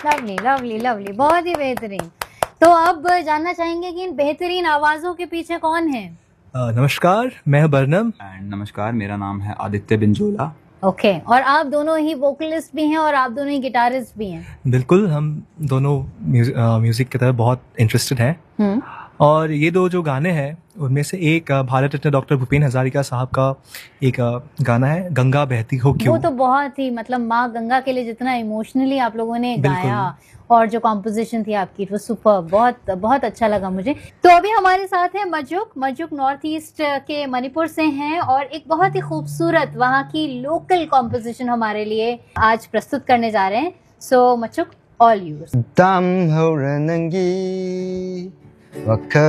Lovely lovely lovely, बहुत ही बेहतरीन। तो अब जानना चाहेंगे कि इन बेहतरीन आवाजों के पीछे कौन है? नमस्कार, मैं बरनम। नमस्कार, मेरा नाम है आदित्य बिंजोला। ओके, और आप दोनों ही वोकलिस्ट भी हैं और आप दोनों ही गिटारिस्ट भी हैं? बिल्कुल, हम दोनों म्यूजिक की तरफ बहुत इंटरेस्टेड हैं। और ये दो जो गाने हैं उनमें से एक भारत रत्न डॉक्टर भूपेन हजारिका साहब का एक गाना है, गंगा बहती हो क्यों। वो तो बहुत ही मतलब माँ गंगा के लिए जितना इमोशनली आप लोगों ने गाया और जो कॉम्पोजिशन थी आपकी, वो सुपर, बहुत बहुत अच्छा लगा मुझे। तो अभी हमारे साथ है मजुक नॉर्थ ईस्ट के मणिपुर से हैं और एक बहुत ही खूबसूरत वहाँ की लोकल कॉम्पोजिशन हमारे लिए आज प्रस्तुत करने जा रहे हैं। सो मजुक, ऑल यूर्स।